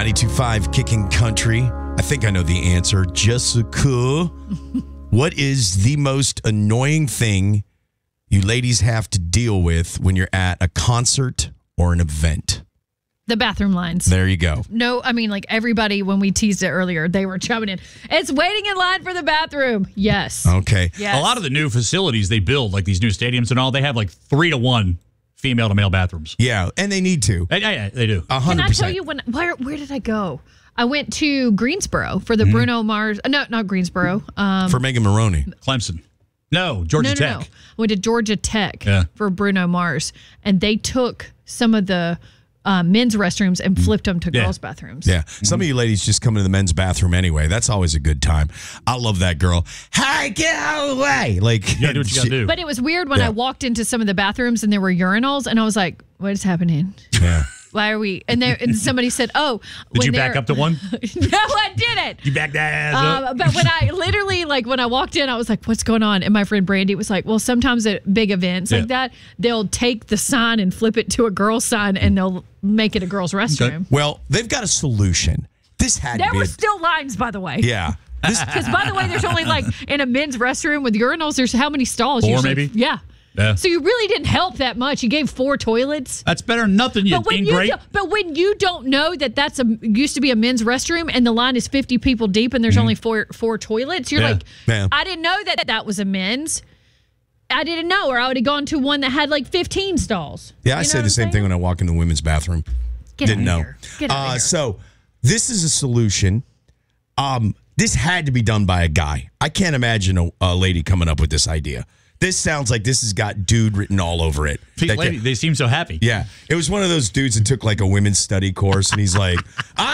92.5 Kicking Country. I think I know the answer. Jessica, what is the most annoying thing you ladies have to deal with when you're at a concert or an event? The bathroom lines. There you go. No, I mean, like everybody, when we teased it earlier, they were chumming in. It's waiting in line for the bathroom. Yes. Okay. Yes. A lot of the new facilities they build, like these new stadiums and all, they have like 3-to-1 female to male bathrooms. Yeah, and they need to. Yeah, they do. 100%. Can I tell you where did I go? I went to Greensboro for the Bruno Mars. No, not Greensboro. For Megan Maroney. Clemson. No, Georgia Tech. No. I went to Georgia Tech Yeah. for Bruno Mars, and they took some of the men's restrooms and flipped them to girls' bathrooms. Yeah. Some of you ladies just come into the men's bathroom anyway. That's always a good time. I love that girl. Hey, get out of the way. Like, You gotta do what you gotta do. But it was weird when I walked into some of the bathrooms and there were urinals, and I was like, what is happening? Yeah. Why are we? And somebody said, oh. Did you back up to one? No, I didn't. You backed that ass up? But when I walked in, I was like, what's going on? And my friend Brandy was like, well, sometimes at big events like that, they'll take the sign and flip it to a girl's sign and they'll make it a girl's restroom. Okay. Well, they've got a solution. This had to There be were still lines, by the way. Yeah. Because, by the way, there's only like in a men's restroom with urinals, there's how many stalls? 4 usually? maybe? Yeah. Yeah. So you really didn't help that much. You gave 4 toilets. That's better than nothing, you ingrate. But when you don't know that that's used to be a men's restroom and the line is 50 people deep and there's only four toilets, you're like, I didn't know that was a men's. I didn't know, or I would have gone to one that had like 15 stalls. Yeah, I say the same thing when I walk in the women's bathroom. Didn't know. Get out of here. So this is a solution. This had to be done by a guy. I can't imagine a lady coming up with this idea. This sounds like this has got dude written all over it. They seem so happy. Yeah. It was one of those dudes that took like a women's study course, and he's like,